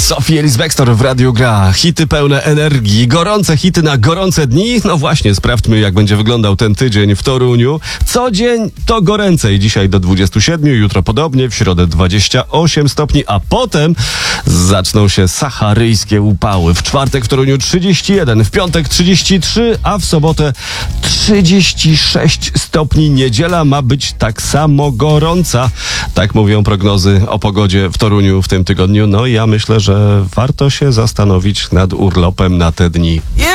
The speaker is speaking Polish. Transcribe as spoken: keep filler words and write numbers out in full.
Sophie Ellis-Bextor w Radiu Gra. Hity pełne energii, gorące hity na gorące dni. No właśnie, sprawdźmy, jak będzie wyglądał ten tydzień w Toruniu. Co dzień to goręcej. Dzisiaj do dwudziestu siedmiu, jutro podobnie, w środę dwadzieścia osiem stopni, a potem zaczną się saharyjskie upały. W czwartek w Toruniu trzydzieści jeden, w piątek trzydzieści trzy, a w sobotę trzydzieści sześć stopni. Niedziela ma być tak samo gorąca. Tak mówią prognozy o pogodzie w Toruniu w tym tygodniu. No i ja myślę, że warto się zastanowić nad urlopem na te dni.